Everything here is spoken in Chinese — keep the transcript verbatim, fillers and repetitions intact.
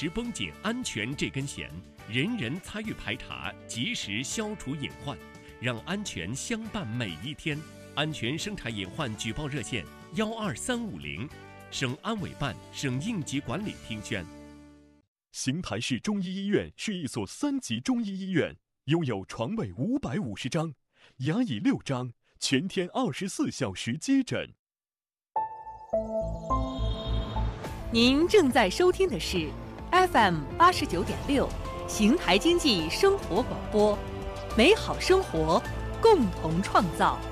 实绷紧安全这根弦，人人参与排查，及时消除隐患，让安全相伴每一天。安全生产隐患举报热线：幺二三五零，省安委办、省应急管理厅宣。 邢台市中医医院是一所三级中医医院，拥有床位五百五十张，牙椅六张，全天二十四小时接诊。 您正在收听的是 F M 八十九点六，邢台经济生活广播，美好生活，共同创造。